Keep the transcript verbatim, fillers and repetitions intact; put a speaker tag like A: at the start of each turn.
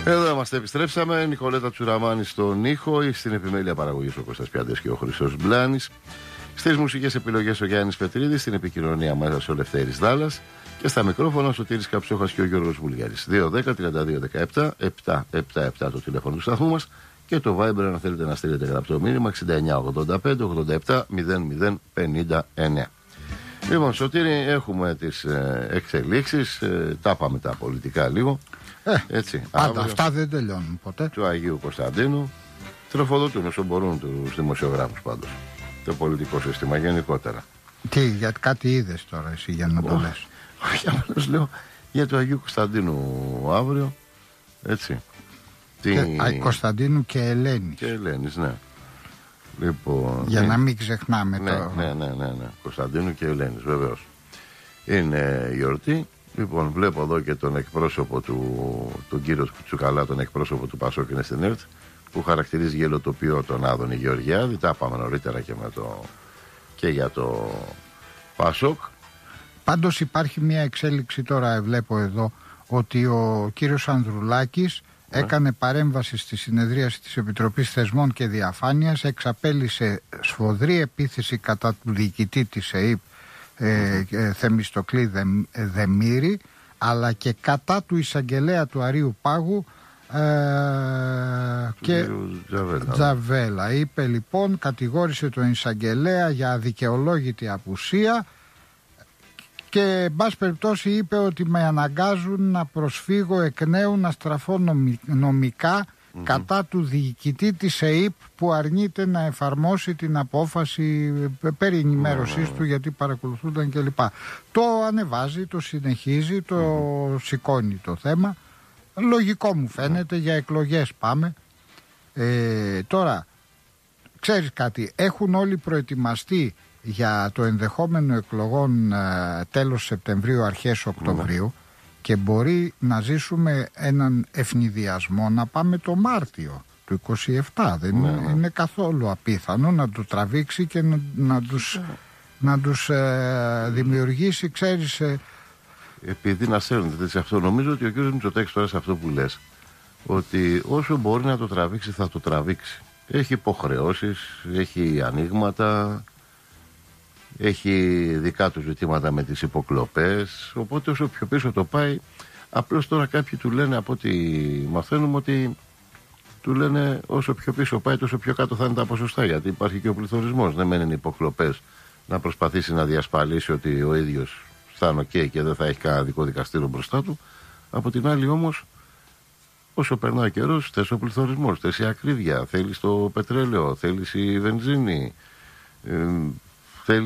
A: Εδώ είμαστε, επιστρέψαμε. Νικολέτα Τσουραμάνη στον ήχο, στην επιμέλεια παραγωγής ο Κώστας Πιάντες και ο Χρυσός Μπλάνης. Στις μουσικές επιλογές ο Γιάννης Πετρίδης, στην επικοινωνία μας ο Λευτέρης Δάλλας και στα μικρόφωνα ο Σωτήρης Καψόχας και ο Γιώργος Βουλγαρής. δύο δέκα τριάντα δύο δεκαεπτά επτακόσια εβδομήντα επτά το τηλέφωνο του σταθμού μας και το Viber αν θέλετε να στείλετε γραπτό μήνυμα εξήντα εννιά ογδόντα πέντε ογδόντα επτά μηδέν μηδέν πενήντα εννέα. Λοιπόν, Σωτήρη, έχουμε τις ε, εξελίξεις, ε, τα πάμε τα πολιτικά λίγο.
B: Ε,
A: Έτσι,
B: πάντα
A: αύριο,
B: αυτά δεν τελειώνουν ποτέ.
A: Του Αγίου Κωνσταντίνου τροφοδοτούν όσο μπορούν τους δημοσιογράφους πάντως. Το πολιτικό σύστημα γενικότερα.
B: Τι, γιατί κάτι είδες τώρα εσύ για να το
A: Oh.
B: λες?
A: Όχι, απλώς λέω για το Αγίου Κωνσταντίνου αύριο. Έτσι. Τι...
B: Και, Α, Κωνσταντίνου και Ελένης.
A: Και Ελένης, ναι. Λοιπόν,
B: για
A: είναι...
B: να μην ξεχνάμε
A: ναι,
B: το...
A: ναι, ναι, ναι, ναι. Κωνσταντίνου και Ελένης, βεβαίως. Είναι γιορτή. Λοιπόν, βλέπω εδώ και τον εκπρόσωπο του, τον κύριο Τσουκαλά, τον εκπρόσωπο του Πασόκ είναι στην ΕΡΤ, που χαρακτηρίζει γελοτοπιό τον Άδωνη Γεωργιάδη. Τα πάμε νωρίτερα και, με το, και για το Πασόκ.
B: Πάντως υπάρχει μια εξέλιξη τώρα, βλέπω εδώ, ότι ο κύριος Ανδρουλάκης ναι. έκανε παρέμβαση στη συνεδρίαση της Επιτροπής Θεσμών και Διαφάνειας, εξαπέλυσε σφοδρή επίθεση κατά του διοικητή της ΕΥΠ, Ε, ε, Θεμιστοκλή Δε, ε, Δεμήρη, αλλά και κατά του εισαγγελέα του Αρείου Πάγου ε, και
A: Τζαβέλα.
B: Τζαβέλα. Είπε λοιπόν, κατηγόρησε τον εισαγγελέα για αδικαιολόγητη απουσία και εν πάση περιπτώσει είπε ότι με αναγκάζουν να προσφύγω εκ νέου, να στραφώ νομι, νομικά Mm-hmm. κατά του διοικητή της ΕΥΠ που αρνείται να εφαρμόσει την απόφαση περί ενημέρωσής mm-hmm. του, γιατί παρακολουθούνταν κλπ. Το ανεβάζει, το συνεχίζει, το mm-hmm. σηκώνει το θέμα. Λογικό μου φαίνεται, mm-hmm. για εκλογές πάμε. Ε, τώρα, ξέρεις κάτι, έχουν όλοι προετοιμαστεί για το ενδεχόμενο εκλογών ε, τέλος Σεπτεμβρίου, αρχές Οκτωβρίου. Mm-hmm. Και μπορεί να ζήσουμε έναν ευνηδιασμό να πάμε το Μάρτιο του είκοσι επτά. Δεν ναι, είναι, ναι. είναι καθόλου απίθανο να το τραβήξει και να, να τους, ναι. να τους ε, δημιουργήσει, ξέρεις... Ε...
A: Επειδή να σέρνετε σε αυτό, νομίζω ότι ο κ. Μητσοτάκης τώρα σε αυτό που λες, ότι όσο μπορεί να το τραβήξει θα το τραβήξει. Έχει υποχρεώσεις, έχει ανοίγματα... Έχει δικά του ζητήματα με τις υποκλοπές. Οπότε όσο πιο πίσω το πάει, απλώς τώρα κάποιοι του λένε, από ό,τι μαθαίνουμε, ότι του λένε όσο πιο πίσω πάει τόσο πιο κάτω θα είναι τα ποσοστά, γιατί υπάρχει και ο πληθωρισμός. Δεν μένουν υποκλοπές να προσπαθήσει να διασφαλίσει ότι ο ίδιος θα είναι ok και δεν θα έχει κανένα δικό δικαστήριο μπροστά του. Από την άλλη όμως, όσο περνάει ο καιρός, θες ο πληθωρισμός, θες η ακρίβεια, θέλεις το πετρέλαιο, θέλεις η βενζίνη. Ε,